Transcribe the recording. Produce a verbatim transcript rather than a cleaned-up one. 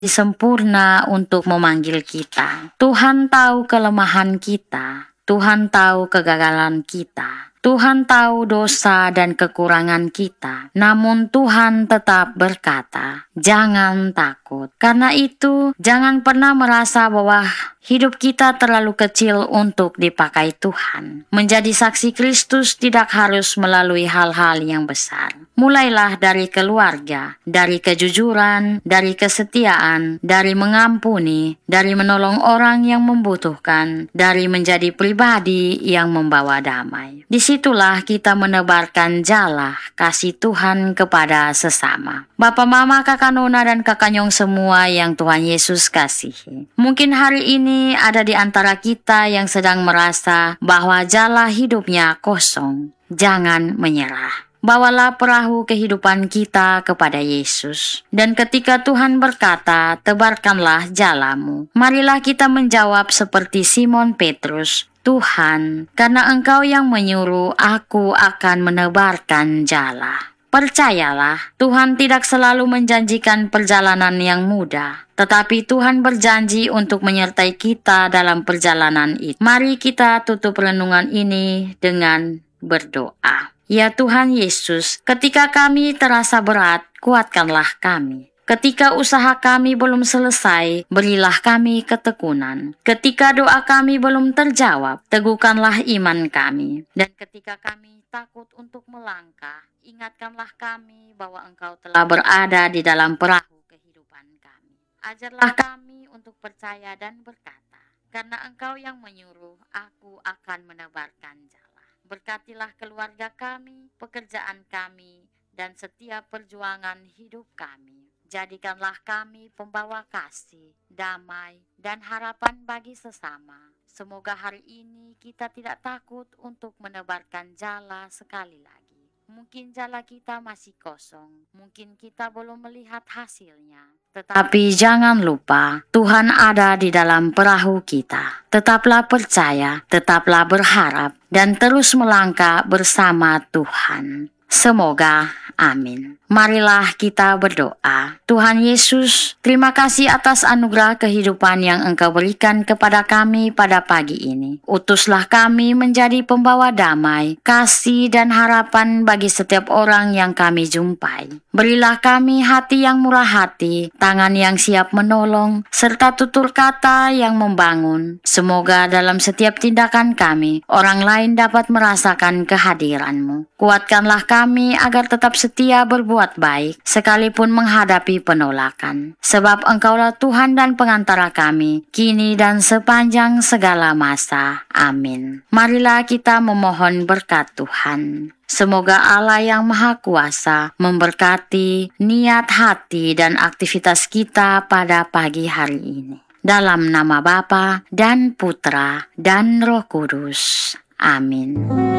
sempurna untuk memanggil kita. Tuhan tahu kelemahan kita. Tuhan tahu kegagalan kita. Tuhan tahu dosa dan kekurangan kita. Namun Tuhan tetap berkata, jangan takut. Karena itu, jangan pernah merasa bahwa hidup kita terlalu kecil untuk dipakai Tuhan. Menjadi saksi Kristus tidak harus melalui hal-hal yang besar. Mulailah dari keluarga, dari kejujuran, dari kesetiaan, dari mengampuni, dari menolong orang yang membutuhkan, dari menjadi pribadi yang membawa damai. Disitulah kita menebarkan jala kasih Tuhan kepada sesama. Bapak, mama, kakak Nona, dan kakak Nyong semua yang Tuhan Yesus kasihi. Mungkin hari ini ada di antara kita yang sedang merasa bahwa jala hidupnya kosong. Jangan menyerah. Bawalah perahu kehidupan kita kepada Yesus. Dan ketika Tuhan berkata, tebarkanlah jalamu. Marilah kita menjawab seperti Simon Petrus, Tuhan, karena Engkau yang menyuruh, aku akan menebarkan jala. Percayalah, Tuhan tidak selalu menjanjikan perjalanan yang mudah, tetapi Tuhan berjanji untuk menyertai kita dalam perjalanan itu. Mari kita tutup renungan ini dengan berdoa. Ya Tuhan Yesus, ketika kami terasa berat, kuatkanlah kami. Ketika usaha kami belum selesai, berilah kami ketekunan. Ketika doa kami belum terjawab, teguhkanlah iman kami. Dan ketika kami takut untuk melangkah, ingatkanlah kami bahwa Engkau telah berada di dalam perahu kehidupan kami. Ajarlah kami untuk percaya dan berkata, karena Engkau yang menyuruh, aku akan menebarkan jala. Berkatilah keluarga kami, pekerjaan kami, dan setiap perjuangan hidup kami. Jadikanlah kami pembawa kasih, damai, dan harapan bagi sesama. Semoga hari ini kita tidak takut untuk menebarkan jala sekali lagi. Mungkin jala kita masih kosong, mungkin kita belum melihat hasilnya. Tetapi jangan lupa, Tuhan ada di dalam perahu kita. Tetaplah percaya, tetaplah berharap, dan terus melangkah bersama Tuhan. Semoga, amin. Marilah kita berdoa. Tuhan Yesus, terima kasih atas anugerah kehidupan yang Engkau berikan kepada kami pada pagi ini. Utuslah kami menjadi pembawa damai, kasih dan harapan bagi setiap orang yang kami jumpai. Berilah kami hati yang murah hati, tangan yang siap menolong, serta tutur kata yang membangun. Semoga dalam setiap tindakan kami, orang lain dapat merasakan kehadiran-Mu. Kuatkanlah kami agar tetap setia berbuat baik, sekalipun menghadapi penolakan. Sebab Engkaulah Tuhan dan pengantara kami, kini dan sepanjang segala masa. Amin. Marilah kita memohon berkat Tuhan. Semoga Allah yang Maha Kuasa memberkati niat hati dan aktivitas kita pada pagi hari ini. Dalam nama Bapa dan Putra dan Roh Kudus. Amin.